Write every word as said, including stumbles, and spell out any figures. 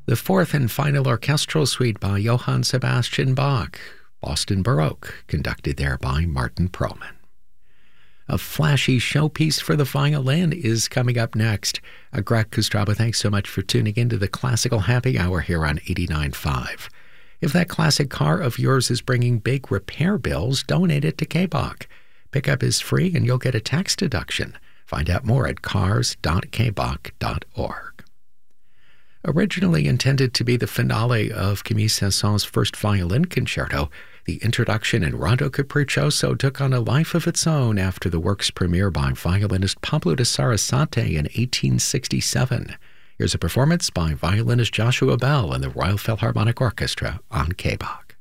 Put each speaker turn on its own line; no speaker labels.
The fourth and final orchestral suite by Johann Sebastian Bach, Boston Baroque, conducted there by Martin Perlman. A flashy showpiece for the violin is coming up next. Uh, Greg Kostraba, thanks so much for tuning into the Classical Happy Hour here on eighty-nine point five. If that classic car of yours is bringing big repair bills, donate it to K B O C. Pickup is free and you'll get a tax deduction. Find out more at cars dot k b o c dot org. Originally intended to be the finale of Camille Saint-Saëns' first violin concerto, the introduction in Rondo Capriccioso took on a life of its own after the work's premiere by violinist Pablo de Sarasate in eighteen sixty-seven. Here's a performance by violinist Joshua Bell and the Royal Philharmonic Orchestra on K B O C.